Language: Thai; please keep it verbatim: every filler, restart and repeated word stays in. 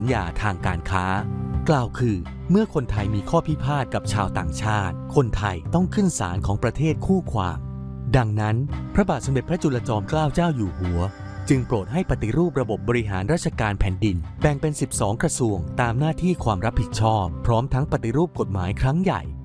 สัญญาทางการค้ากล่าวคือเมื่อคนไทยมีข้อพิพาทกับชาวต่างชาติคนไทยต้องขึ้นศาลของประเทศคู่ความดังนั้นพระบาทสมเด็จพระจุลจอมเกล้าเจ้าอยู่หัวจึงโปรดให้ปฏิรูประบบบริหารราชการแผ่นดินแบ่งเป็นสิบสองกระทรวงตามหน้าที่ความรับผิดชอบพร้อมทั้งปฏิรูปกฎหมายครั้งใหญ่